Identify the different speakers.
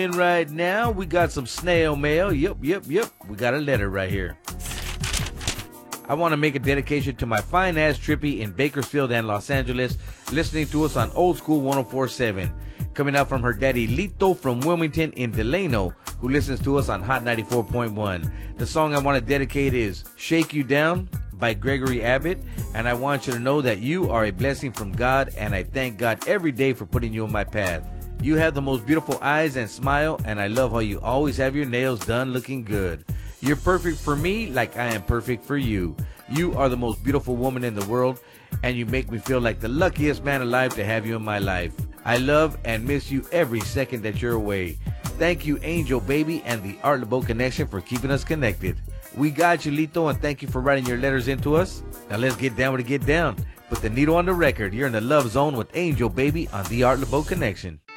Speaker 1: And right now, we got some snail mail. Yep. We got a letter right here. I want to make a dedication to my fine ass Trippy in Bakersfield and Los Angeles, listening to us on Old School 104.7. Coming out from her daddy Lito from Wilmington in Delano, who listens to us on Hot 94.1. The song I want to dedicate is Shake You Down by Gregory Abbott, and I want you to know that you are a blessing from God, and I thank God every day for putting you on my path. You have the most beautiful eyes and smile, and I love how you always have your nails done looking good. You're perfect for me like I am perfect for you. You are the most beautiful woman in the world, and you make me feel like the luckiest man alive to have you in my life. I love and miss you every second that you're away. Thank you, Angel Baby and the Art LeBeau Connection, for keeping us connected. We got you, Lito, and thank you for writing your letters into us. Now let's get down with it, get down. Put the needle on the record. You're in the love zone with Angel Baby on the Art LeBeau Connection.